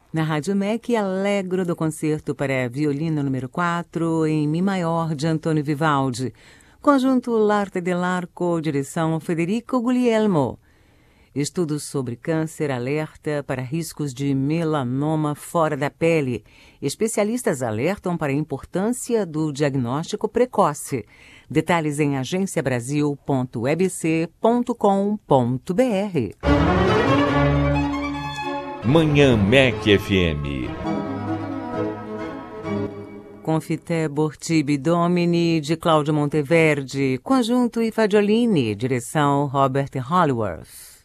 Na Rádio MEC, Allegro do concerto para violino número 4 em Mi maior de Antônio Vivaldi. Conjunto L'Arte dell'Arco, direção Federico Guglielmo. Estudos sobre câncer, alerta para riscos de melanoma fora da pele. Especialistas alertam para a importância do diagnóstico precoce. Detalhes em agenciabrasil.ebc.com.br. Manhã MEC FM. Confité Bortibi Domini, de Cláudio Monteverde. Conjunto I Fagiolini, direção Robert Hollworth.